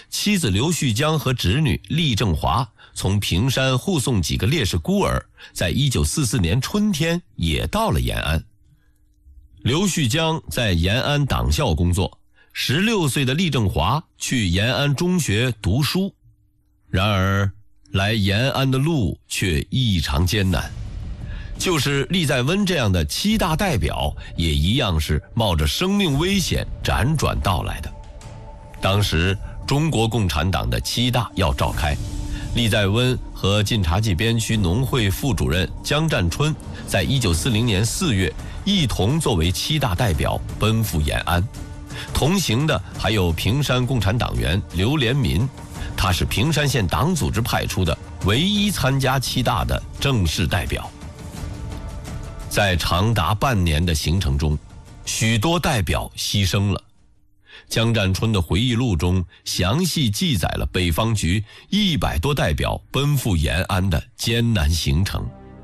妻子刘旭江和侄女厉正华从平山护送几个烈士孤儿，在1944年春天也到了延安。刘旭江在延安党校工作，16岁的厉正华去延安中学读书。然而来延安的路却异常艰难，就是厉在温这样的7大代表也一样是冒着生命危险辗转到来的。当时中国共产党的7大要召开，厉在温和晋察冀边区农会副主任姜占春在1940年4月一同作为7大代表奔赴延安。同行的还有平山共产党员刘连民，他是平山县党组织派出的唯一参加7大的正式代表。在长达半年的行程中，许多代表牺牲了。姜占春的回忆录中详细记载了北方局100多代表奔赴延安的艰难行程。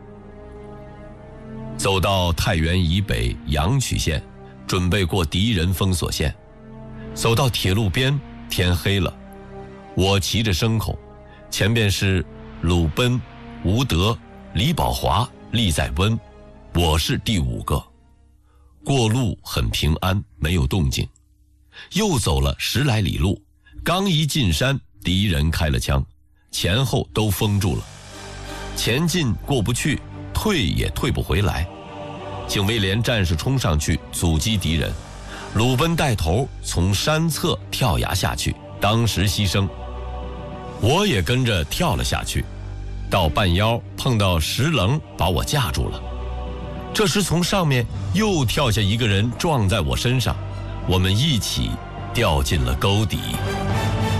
走到太原以北阳曲县，准备过敌人封锁线。走到铁路边，天黑了，我骑着牲口，前边是鲁奔、吴德、李宝华、厉在温，我是第5个。过路很平安，没有动静。又走了10来里路，刚一进山，敌人开了枪，前后都封住了，前进过不去，退也退不回来。警卫连战士冲上去阻击敌人，鲁奔带头从山侧跳崖下去，当时牺牲。我也跟着跳了下去，到半腰碰到石棱把我架住了。这时从上面又跳下一个人撞在我身上，我们一起掉进了沟底。